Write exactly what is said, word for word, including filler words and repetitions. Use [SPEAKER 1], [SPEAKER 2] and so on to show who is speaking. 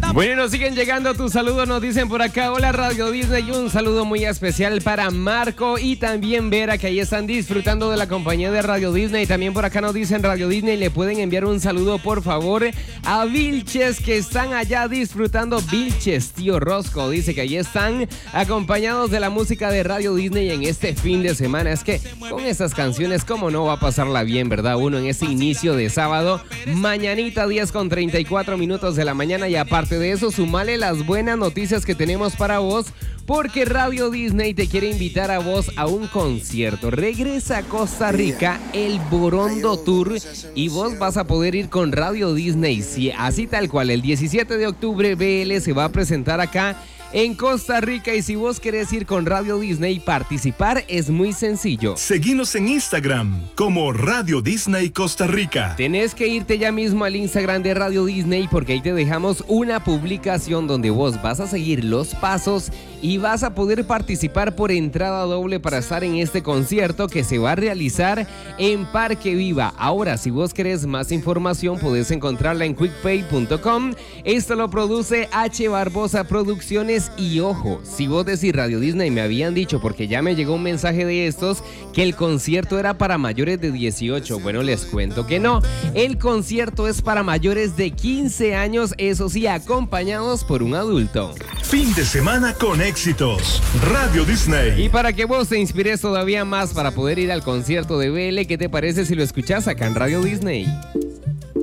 [SPEAKER 1] Bueno, nos siguen llegando tus saludos, nos dicen por acá, hola Radio Disney, y un saludo muy especial para Marco y también Vera, que ahí están disfrutando de la compañía de Radio Disney. También por acá nos dicen Radio Disney, le pueden enviar un saludo por favor a Vilches, que están allá disfrutando. Vilches, tío Rosco, dice que ahí están acompañados de la música de Radio Disney en este fin de semana. Es que con estas canciones, cómo no va a pasarla bien, ¿verdad? Uno en ese inicio de sábado, mañanita diez con treinta y cuatro minutos de la mañana, y aparte de eso, sumale las buenas noticias que tenemos para vos, porque Radio Disney te quiere invitar a vos a un concierto. Regresa a Costa Rica el Borondo Tour y vos vas a poder ir con Radio Disney, sí, así tal cual. El diecisiete de octubre B L se va a presentar acá en Costa Rica, y si vos querés ir con Radio Disney, participar es muy sencillo.
[SPEAKER 2] Seguinos en Instagram como Radio Disney Costa Rica.
[SPEAKER 1] Tenés que irte ya mismo al Instagram de Radio Disney, porque ahí te dejamos una publicación donde vos vas a seguir los pasos y vas a poder participar por entrada doble para estar en este concierto que se va a realizar en Parque Viva. Ahora, si vos querés más información, podés encontrarla en quickpay punto com. Esto lo produce H. Barbosa Producciones. Y ojo, si vos decís Radio Disney, me habían dicho, porque ya me llegó un mensaje de estos, que el concierto era para mayores de dieciocho. Bueno, les cuento que no. El concierto es para mayores de quince años, eso sí, acompañados por un adulto.
[SPEAKER 2] Fin de semana con éxitos. Radio Disney.
[SPEAKER 1] Y para que vos te inspires todavía más para poder ir al concierto de B L, ¿qué te parece si lo escuchás acá en Radio Disney?